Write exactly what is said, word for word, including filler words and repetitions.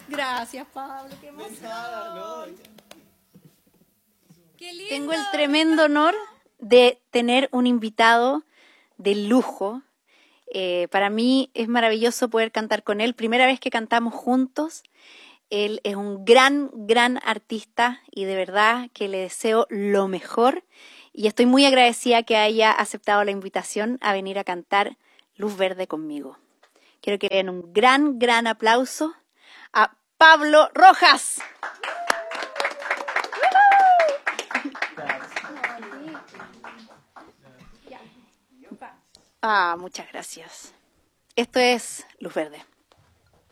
Gracias, Pablo, qué emoción. De nada, no. Qué lindo. Tengo el tremendo honor de tener un invitado de lujo. Eh, para mí es maravilloso poder cantar con él. Primera vez que cantamos juntos. Él es un gran, gran artista y de verdad que le deseo lo mejor. Y estoy muy agradecida que haya aceptado la invitación a venir a cantar Luz Verde conmigo. Quiero que den un gran, gran aplauso a Pablo Rojas. Ah, muchas gracias. Esto es Luz Verde.